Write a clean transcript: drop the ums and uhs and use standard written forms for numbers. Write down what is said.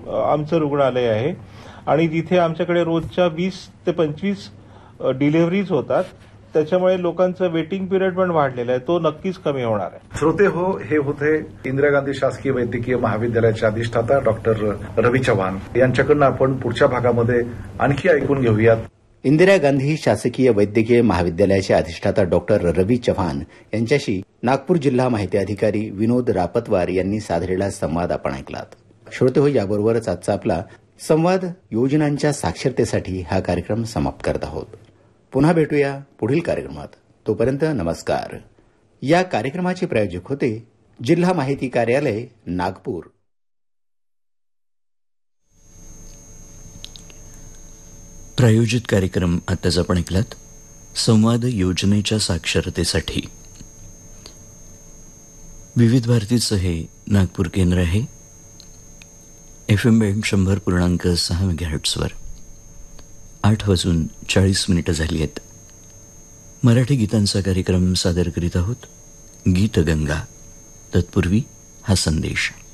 आमचं रुग्णालय आहे आणि तिथे आमच्याकडे रोजच्या 20 ते 25 डिलिव्हरीज होतात. त्याच्यामुळे लोकांचं वेटिंग पिरियड पण वाढलेला आहे, तो नक्कीच कमी होणार आहे. श्रोते हो, हे होते इंदिरा गांधी शासकीय वैद्यकीय महाविद्यालयाचे अधिष्ठाता डॉक्टर रवी चव्हाण यांच्याकडनं. आपण पुढच्या भागामध्ये आणखी ऐकून घेऊयात. इंदिरा गांधी शासकीय वैद्यकीय महाविद्यालयाचे अधिष्ठाता डॉक्टर रवी चव्हाण यांच्याशी नागपूर जिल्हा माहिती अधिकारी विनोद रापतवार यांनी साधलेला संवाद आपण ऐकलात. श्रोते हो, याबरोबरच आजचा आपला संवाद योजनांच्या साक्षरतेसाठी हा कार्यक्रम समाप्त करत आहोत. पुन्हा भेटूया पुढील कार्यक्रमात. तोपर्यंत नमस्कार. या कार्यक्रमाचे प्रायोजक होते जिल्हा माहिती कार्यालय नागपूर. प्रायोजित कार्यक्रम आताच आपण ऐकलात. संवाद योजनेच्या साक्षरतेसाठी. विविध भारतीचं हे नागपूर केंद्र आहे. FM बँड 100.6 मेगाहर्ट्झवर 8:40 झाली आहेत. मराठी गीतांचा कार्यक्रम सादर करीत आहोत. गीतगंगा. तत्पूर्वी हा संदेश.